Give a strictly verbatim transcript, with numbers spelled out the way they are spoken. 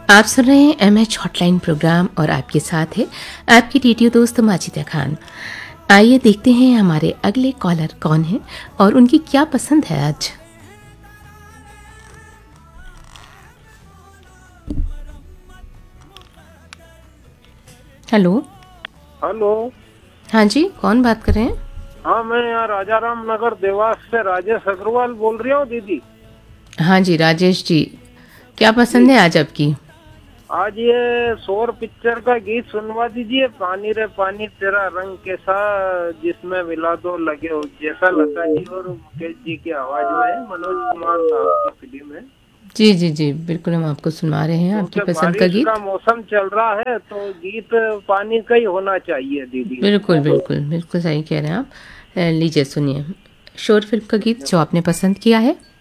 आप सुन रहे हैं एम एच हॉटलाइन प्रोग्राम और आपके साथ है आपकी रेडियो दोस्त माजिदा खान। आइए देखते हैं हमारे अगले कॉलर कौन है और उनकी क्या पसंद है आज। हेलो। हेलो। हाँ जी, कौन बात कर रहे हैं? हाँ, मैं यहाँ राजाराम नगर देवास से राजेश अग्रवाल बोल रही हूँ दीदी। हाँ जी राजेश जी, क्या पसंद जी, है आज आपकी? आज ये शोर पिक्चर का गीत सुनवा दीजिए, पानी रे पानी तेरा रंग कैसा, जिसमें मिला दो लगे हो जैसा, लता जी और मुकेश जी की आवाज में है, मनोज कुमार साहब की फिल्म है। जी जी जी, बिल्कुल हम आपको सुनवा रहे हैं आपकी क्योंकि पसंद का बारिश का गीत। मौसम चल रहा है तो गीत पानी का ही होना चाहिए दीदी। बिल्कुल बिल्कुल बिल्कुल सही कह रहे हैं आप। अ, लीजिए सुनिए शोर फिल्म का गीत जो आपने पसंद किया है।